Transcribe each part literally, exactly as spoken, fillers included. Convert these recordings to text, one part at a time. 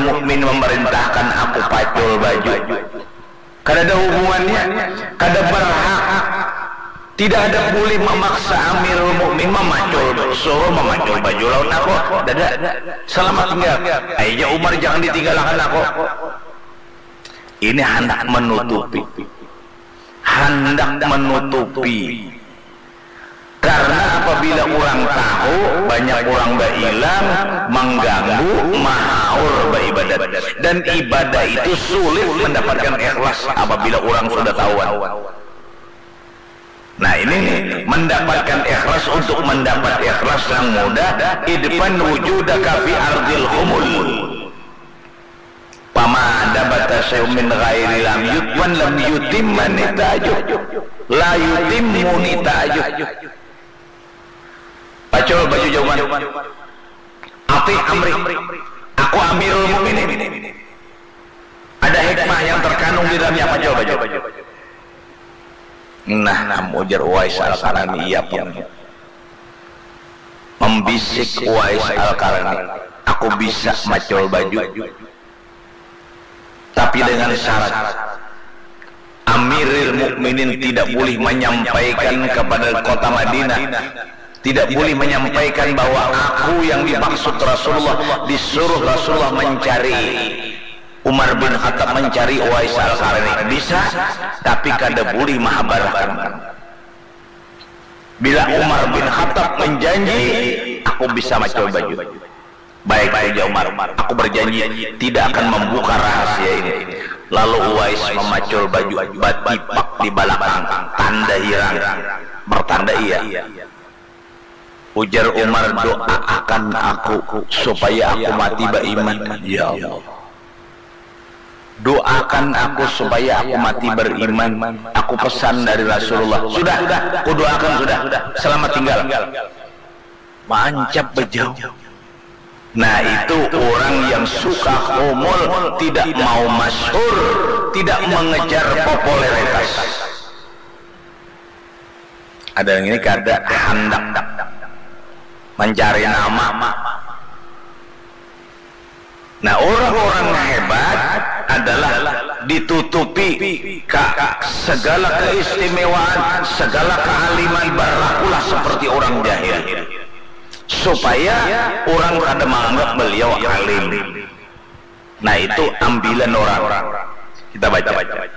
Mukmin memerintahkan aku pacul baju. Kada ada hubungannya, kada berhak. Tidak ada boleh memaksa Amirul Mukmin memacul, suruh memacul baju lawan aku. Dada, selamat tinggal. Aja Umar jangan ditinggalkan aku. Ini hendak menutupi, hendak menutupi. Karena apabila orang tahu, banyak orang berilang, mengganggu, mahaur beribadat. Dan ibadah itu sulit mendapatkan ikhlas apabila orang sudah tahu. Nah ini nih, mendapatkan ikhlas. Untuk mendapat ikhlas yang mudah, idfan wujudaka fi ardil humul. Pama ada batasya min ghairi lam yutwan lam yutimma nitajuh la yutimmu nitajuh. Pacul baju jawaban. Ati amri, aku Amirul Mukminin. Ada hikmah yang terkandung di dalamnya. Pacul baju. Nah, namu ujar Uwais Al-Qarani, iya pun membisik Uwais Al-Qarani, aku bisa macul baju, tapi dengan syarat Amirul Mukminin tidak boleh menyampaikan kepada kota Madinah, tidak boleh menyampaikan bahwa aku yang dimaksud Rasulullah, disuruh Rasulullah mencari Umar bin Khattab, mencari Uwais Al-Qarani. Bisa, tapi kada boleh mahabarahkan. Bila Umar bin Khattab menjanji, aku bisa macul baju. Baik, saja Umar, aku berjanji tidak akan membuka rahasia ini. Lalu Uwais memacul baju, batipak di belakang, tanda hirang, bertanda iya. Ujar Umar, doakan aku supaya aku mati beriman. Ya Allah, doakan aku supaya aku mati beriman. Aku pesan dari Rasulullah. Sudah, aku doakan sudah. Selamat tinggal. Mancap bejauh. Nah itu orang yang suka humul, tidak mau masyhur, tidak mengejar popularitas. Ada yang ini kada hendak mencari nama. Nah orang-orang hebat adalah ditutupi segala keistimewaan, segala kealiman, berlakulah seperti orang jahil, supaya orang kada menganggap beliau alim. Nah itu ambilan orang. Kita baca.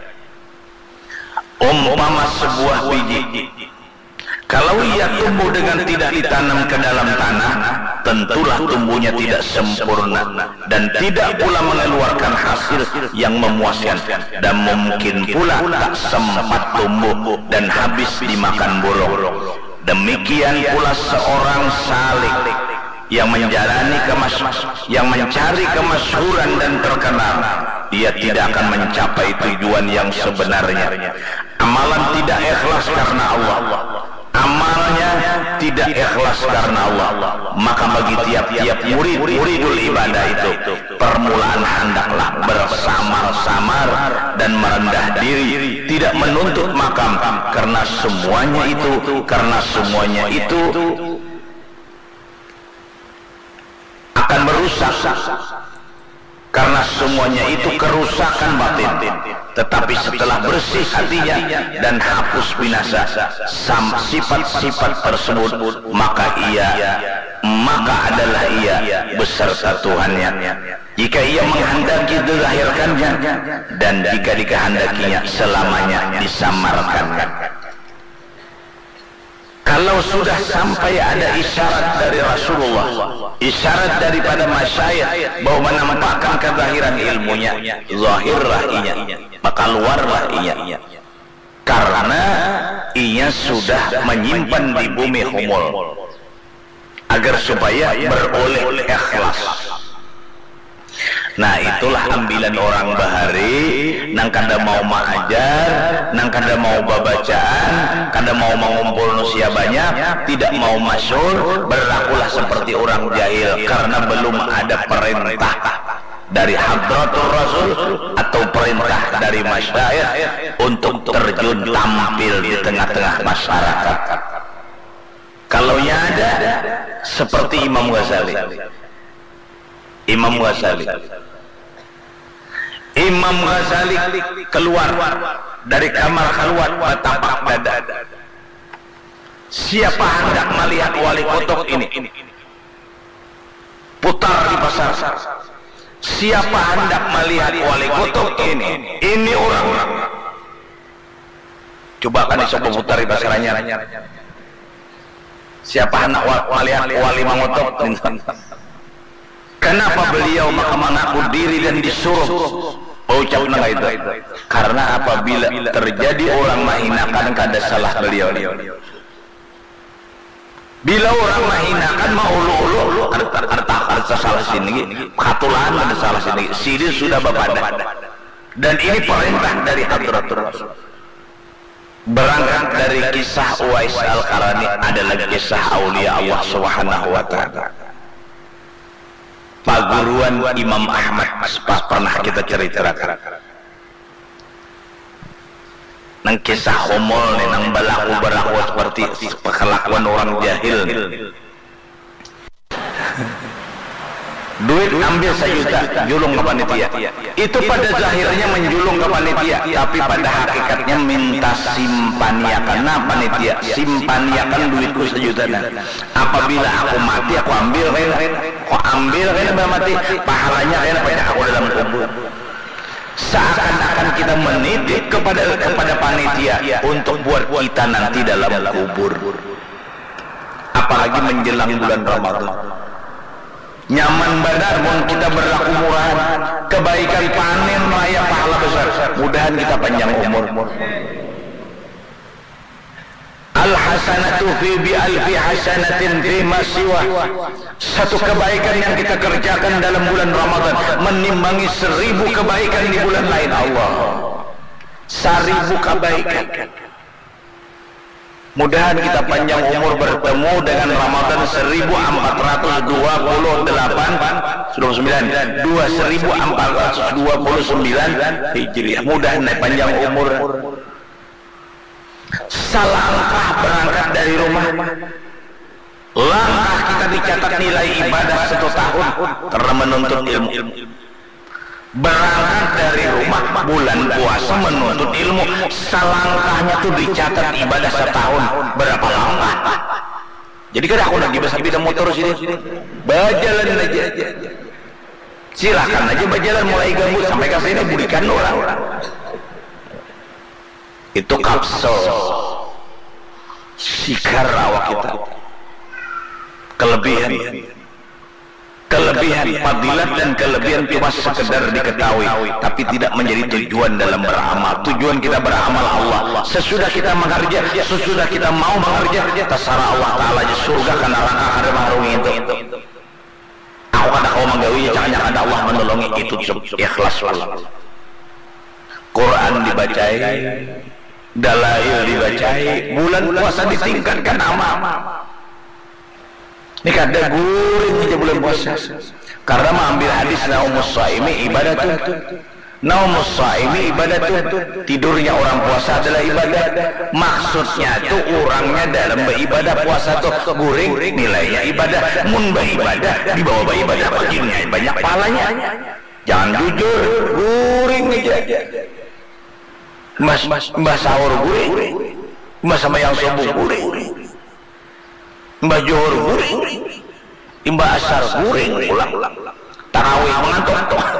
Umpama sebuah biji, kalau ia tumbuh dengan tidak ditanam ke dalam tanah, tentulah tumbuhnya tidak sempurna dan tidak pula mengeluarkan hasil yang memuaskan, dan mungkin pula tak sempat tumbuh dan habis dimakan burung. Demikian pula seorang salik yang menjalani kemas yang mencari kemasyhuran dan terkenal, dia tidak akan mencapai tujuan yang sebenarnya. Amalan tidak ikhlas karena Allah, amalnya tidak ikhlas karena Allah, maka bagi tiap-tiap murid muridul ibadah itu, permulaan hendaklah bersamar-samar dan merendah diri, tidak menuntut makam, karena semuanya itu karena semuanya itu akan merusak, karena semuanya itu kerusakan batin. Tetapi setelah bersih hatinya dan hapus binasa sifat-sifat tersebut, maka ia maka adalah ia beserta Tuhannya, jika ia menghendaki dilahirkannya, dan jika dikehendakinya selamanya disamarkannya. Kalau sudah sampai ada isyarat dari Rasulullah, isyarat daripada masyayikh bahwa menampakkan kezahiran ilmunya, zahirlah ia, maka luarlah ia, karena ia sudah menyimpan di bumi humul agar supaya beroleh ikhlas. Nah itulah ambilan orang bahari, nang kada mau mengajar, nang kada mau babacaan, kada mau mengumpul nusia banyak, tidak mau masyhur, berlakulah seperti orang jahil, karena belum ada perintah dari hadratul Rasul atau perintah dari masyayikh untuk terjun tampil di tengah-tengah masyarakat. Kalau yang ada seperti Imam Ghazali. Imam Ghazali Imam Ghazali keluar dari kamar khalwat bertapak dada. Siapa hendak melihat wali kotok ini? Putar di pasar. Siapa hendak melihat wali kotok ini? Ini orang. Coba kan dicoba putar di pasarnya. Siapa hendak melihat wali mangotok? Kenapa beliau maka mengaku diri dan disuruh ucap nama itu? Karena apabila terjadi orang menghinakan kada salah beliau. Bila orang menghinakan mau ulu-ulu harta salah sini, katulan ada salah sini, sini sudah bepada. Dan ini perintah dari Hadratur Rasul. Berangkat dari kisah Uwais Al-Qarani adalah kisah aulia Allah Subhanahu wa taala. Paguruan Imam Ahmad pernah kita ceritakan. Nang kisah homol nih, nang balaku-balaku seperti kelakuan orang jahil. Duit ambil sejuta, julung ke panitia. Itu pada zahirnya menjulung ke panitia, tapi pada hakikatnya minta simpaniakan. Nah panitia, simpaniakan duitku sejuta. Apabila aku mati, aku ambil kan? Aku ambil kan mati, pahalanya kan pada aku dalam kubur. Seakan-akan kita menitip kepada kepada panitia untuk buat kita nanti dalam kubur. Apalagi menjelang bulan Ramadan. Nyaman badar pun kita berlaku murahan, kebaikan panen raya pahala besar. Mudahan kita panjang umur. Al hasanatu fi bi alfi hasanatin fi ma siwa. Satu kebaikan yang kita kerjakan dalam bulan Ramadan menimbangi seribu kebaikan di bulan lain. Allah, seribu kebaikan. Mudahan kita panjang umur bertemu dengan Ramadan seribu empat ratus dua puluh delapan sudah sembilan dua seribu empat ratus dua puluh sembilan Hijriah. Mudahan panjang umur. Selangkah berangkat dari rumah, langkah kita dicatat nilai ibadah satu tahun karena menuntut ilmu. Berangkat dari rumah bulan puasa menuntut ilmu, selangkahnya tuh dicatat ibadah setahun. Berapa langkah? Jadi kan aku lagi besar bidang motor sini, berjalan aja. Silakan aja berjalan mulai gabut sampai ke sini budikan orang. Itu kapsul sikar awak kita. Kelebihan kelebihan fadilat dan kelebihan cuma sekedar diketahui, tapi tidak menjadi tujuan dalam beramal. Tujuan kita beramal Allah. Sesudah kita mengerja, sesudah kita mau mengerja, terserah Allah Ta'ala aja surga karena rangka kada marungi itu. Aku kada kau menggawinya, jangan-jangan ada Allah menolongi itu. Ikhlas Quran dibacai, dalail dibacai, bulan puasa ditingkatkan amal. Ini kada guring aja bulan puasa. Karena mengambil hadis naumus shaimi ibadatun. Naumus shaimi ibadatun. Tidurnya orang puasa adalah ibadah. Maksudnya tuh orangnya dalam beribadah puasa tuh guring, nilainya ibadah. Mun beribadah di bawah beribadah bagiannya banyak pahalanya. Jangan jujur, guring aja. Mas mbah sahur guring. Mbah sama yang subuh guring. Mbah Johor guring, Mbah Asar guring, pulang, tarawih mengantuk.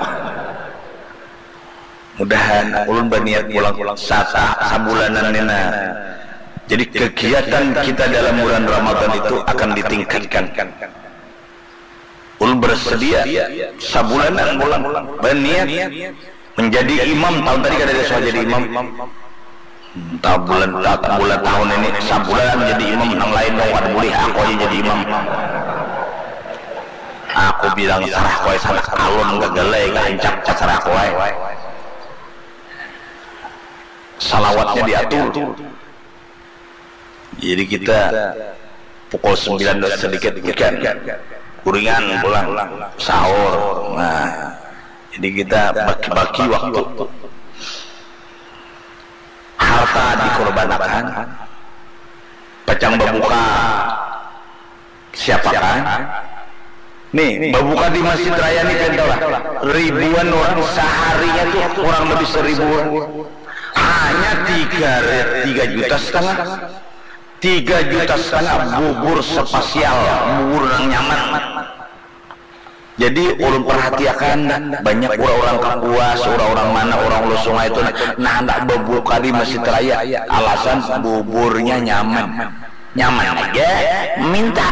Mudahan ulun berniat pulang sasa sabulanan nena. Jadi kegiatan kita dalam bulan Ramadan itu akan ditingkatkan. Ulun bersedia sabulanan pulang, berniat menjadi imam. Tahun tadi kan ada soal jadi imam. Entah bulan, bulan tahun ini sabulan jadi imam, yang lain dong ada boleh aku aja jadi imam. Aku bilang sarah kowe salah alun gagalai gancap sarah kowe. Salawatnya diatur. Jadi kita pukul sembilan sedikit bukan kuringan pulang sahur. Nah, jadi kita bagi-bagi waktu. Harta dikorbankan, pecang berbuka siapakan, Nih, berbuka di Masjid Raya nih kan lah. Ribuan orang seharinya tuh kurang lebih seribu orang. Hanya tiga tiga juta setengah. Tiga juta setengah bubur spasial, bubur yang nyaman. Jadi ulun perhatikan banyak orang-orang Kapuas, orang-orang mana, orang Ulu Sungai itu nah hendak berbuka di Masjid Raya. Alasan buburnya nyaman. Nyaman aja minta.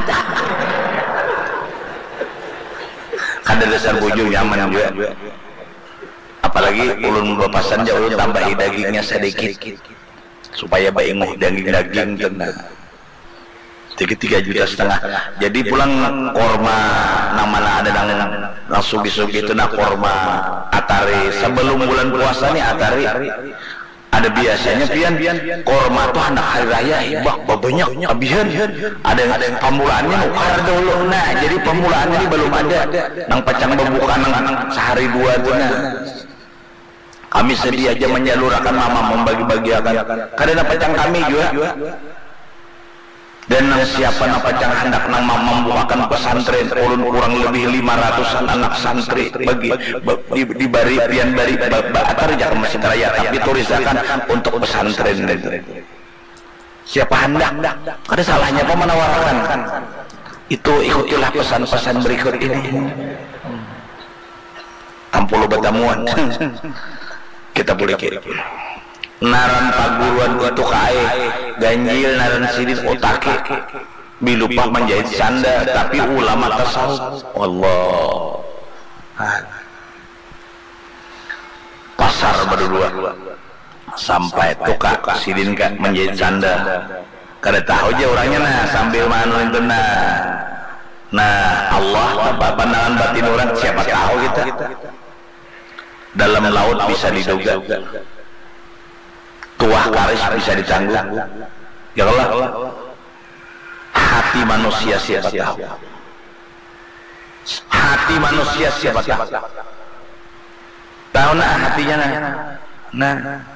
Ada dasar bujur nyaman juga. Apalagi ulun bepasan jauh ulun tambahi dagingnya sedikit supaya bainguh daging-daging tenang. Tiga tiga juta setengah. Jadi pulang korma nama ada nang nang sugi-sugi itu nak korma atari sebelum bulan puasa nih atari. Ada biasanya pian korma tuh anak hari raya ibak banyak habisan. Ada yang ada yang pemulaannya nukar dulu. Nah jadi pemulaannya ini belum ada. Nang pacang berbuka nang sehari dua tuh nah. Kami sedia aja menyalurkan mama membagi-bagiakan. Karena pacang kami juga. Dan nang siapa nang pacang hendak nang membukakan pesantren ulun kurang lebih lima ratusan anak santri bagi di, di bari pian bari atar jak Masjid Raya tapi tulisakan untuk pesantren itu. Siapa hendak ada salahnya apa menawarkan itu ikutilah pesan-pesan berikut ini. Ampun betamuan kita boleh kira naran paguruan itu kae ganjil naran sidin otake bilupa menjahit sanda tapi ulama tasawuf Allah pasar berdua sampai tukak sidin kan menjahit sanda kada tahu aja orangnya nah sambil manu itu nah nah Allah tanpa pandangan batin orang siapa tahu kita dalam laut bisa diduga tuah karis bisa ditanggung. Ya Allah, hati manusia siapa tahu. Hati manusia siapa tahu. Tahu nah hatinya nah. Nah.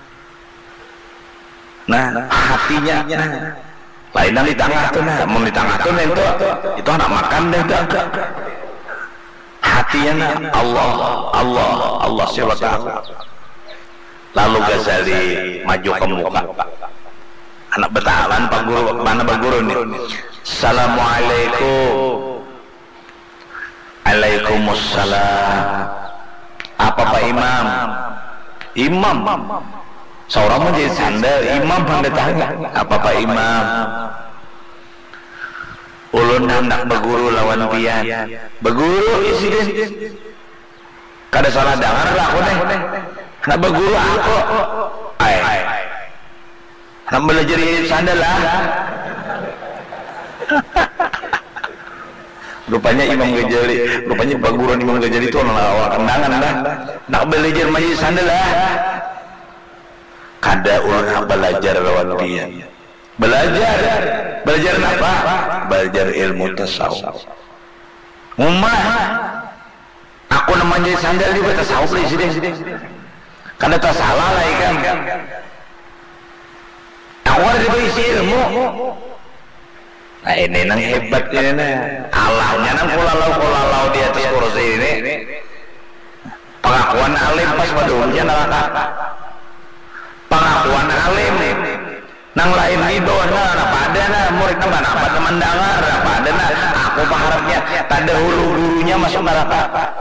Nah, hatinya nah. Lain di tengah tuh nah, mau di tengah tuh itu itu anak makan deh enggak. Hatinya nah Allah, Allah, Allah siapa tahu. Lalu Ghazali maju ke muka anak betalan Pak Guru mana Pak Guru nih Assalamualaikum Waalaikumsalam apa Pak Imam Imam seorang menjadi sandal Imam tanya apa Pak Imam ulun hendak berguru lawan pian berguru isiden kada salah dengar lah aku nih nak berguru aku ay nak belajar sandal lah rupanya Imam Ghazali rupanya perguruan Imam Ghazali itu orang awal kendangan lah nak belajar majlis sandal lah kada orang belajar lawan dia belajar belajar apa belajar ilmu tasawuf ummah aku namanya sandal juga tasawuf di sini karena tak salah lah ikan aku ada berisi ilmu nah ini nang hebat ini Allahnya nang kulalau-kulalau di atas kursi ini pengakuan alim pas padulnya neraka pengakuan alim nang lain itu nah apa ada nah murid nang apa teman dengar apa ada nah aku berharapnya tanda hulu gurunya masuk neraka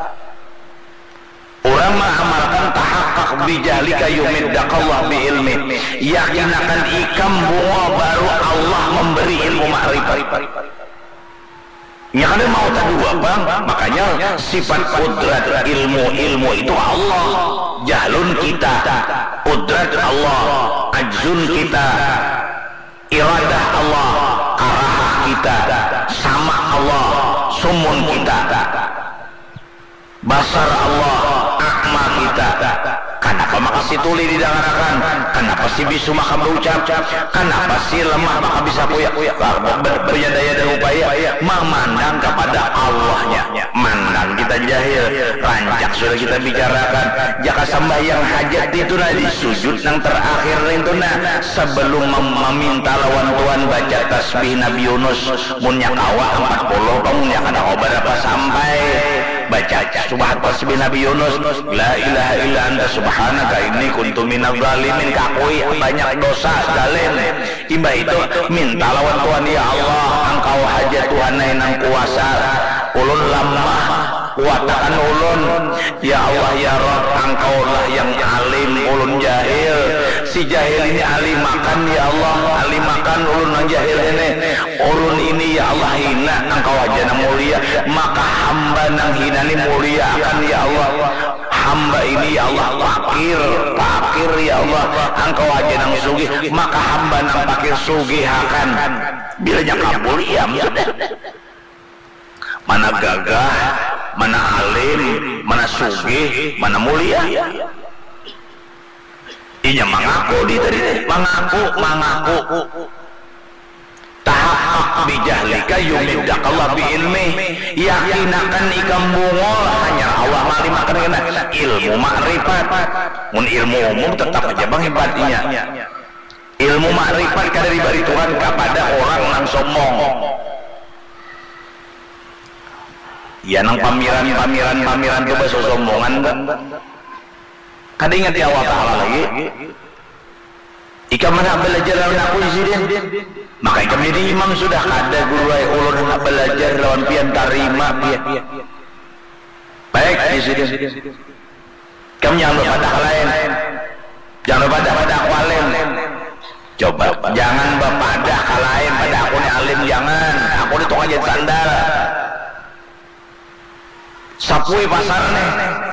orang mengamalkan tahakkak bijahlika yumiddaqallah bi ilmi yakin akan ikam bunga baru Allah memberi ilmu ma'rifat ya kan mau tak dua bang makanya sifat qudrat ilmu ilmu itu Allah jahlun kita qudrat Allah ajzun kita iradah Allah karahah kita sama Allah sumun kita basar Allah akma kita. Kenapa maka si tuli didengarakan, kenapa si bisu maka berucap, kenapa si lemah maka bisa punya punya daya dan upaya memandang kepada Allahnya. Mandang kita jahil, rancak sudah kita bicarakan. Jaka sembahyang hajat itu di sujud yang terakhir itu nah sebelum meminta lawan Tuhan baca tasbih Nabi Yunus munnya kawa empat puluh kamu yang ada obat apa sampai baca subhan tasbih Nabi Yunus la ilaha illa anta subhanaka inni kuntu minadz zalimin kakui banyak dosa zalim imba itu minta lawan Tuhan ya Allah engkau hajat Tuhan yang kuasa ulun lamah kuatakan ulun ya Allah ya Rabb engkau lah yang alim ulun jahil si jahil ini alim makan ya Allah alim makan ulun yang jahil ini ulun ini ya Allah hina engkau aja yang mulia maka hamba nang hina ini mulia akan ya Allah hamba ini ya Allah fakir fakir ya Allah engkau aja nang sugih maka hamba nang fakir sugih akan bilanya kabul ya sudah mana gagah mana alim mana sugih mana mulia inya mengaku di tadi mengaku mengaku tahap bijahlika yumidakallah bi ilmi yakinakan ikam bungol hanya Allah malimakan kena ilmu makrifat mun ilmu umum tetap aja bang hebatnya ilmu makrifat kadari bari Tuhan kepada orang yang sombong ya nang pamiran pamiran pamiran itu bahasa sombongan kan kada ingat ya Allah Ta'ala lagi ika mana belajar lawan aku insiden maka ika menjadi imam sudah kada guru ay ulun nak belajar lawan pian tarima pian baik insiden kamu jangan berpada lain jangan berpada pada aku alim coba jangan berpada lain pada aku ni alim jangan aku ni tukang jadi sandal sapui pasar nih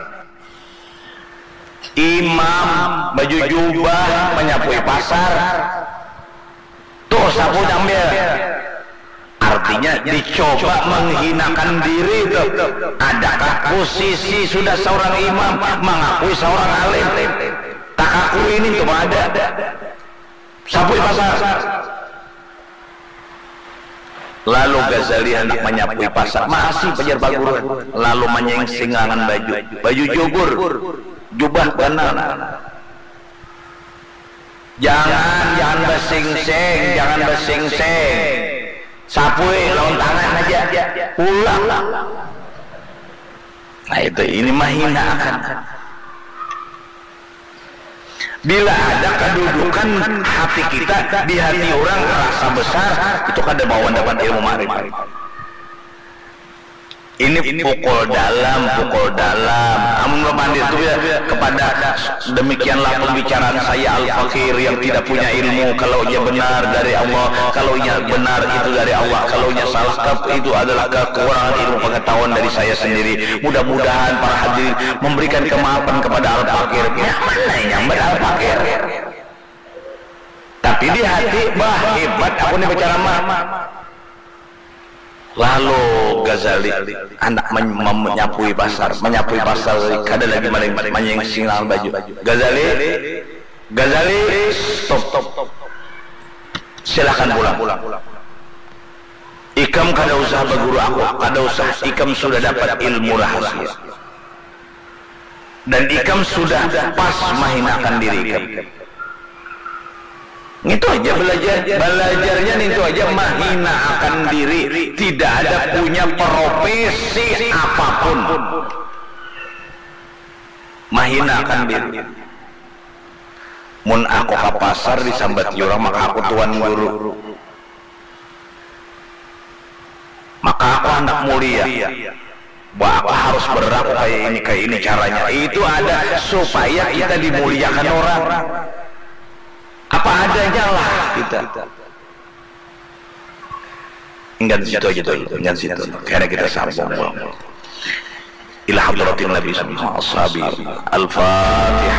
imam baju jubah menyapui pasar tuh sapu ambil artinya dicoba menghinakan diri tuh adakah posisi sudah seorang imam mengakui seorang alim tak aku ini tuh ada sapui pasar lalu Ghazali hendak menyapui pasar masih pejar baguran lalu menyengsingkan baju baju jubur jubah benar jangan jangan besing-sing jangan besing-sing sapui lawan tangan aja pulang nah itu ini mahina akan bila ada kedudukan hati kita di hati orang rasa besar itu kada bawaan dapat ilmu makrifat ini, ini pukul dalam pukul dalam amun berpandir itu ya kepada demikianlah pembicaraan saya al-fakir yang tidak punya ilmu kalau ia benar dari Allah kalau ia benar itu dari Allah kalau ia salah itu adalah kekurangan ilmu pengetahuan dari saya sendiri mudah-mudahan para hadirin memberikan kemaafan kepada al-fakir ya mana yang al-fakir tapi di hati bah hebat aku ini bicara mah lalu Ghazali anak men menyapui pasar menyapui pasar kada lagi menyengsingkan baju Ghazali Ghazali stop stop silakan pulang ikam kada usah berguru aku kada usah ikam sudah dapat ilmu rahasia dan ikam sudah pas menghinakan diri ikam itu aja belajar belajarnya itu aja menghina akan diri tidak ada punya profesi apapun menghina akan diri mun aku ke pasar disambat orang maka aku tuan guru maka aku anak mulia bahwa aku harus berlaku kayak ini kayak ini caranya itu ada supaya kita dimuliakan orang apa adanya lah kita ingat situ aja tuh ingat situ karena kita sambung ila hadratin Nabi sallallahu alaihi wasallam al-Fatihah.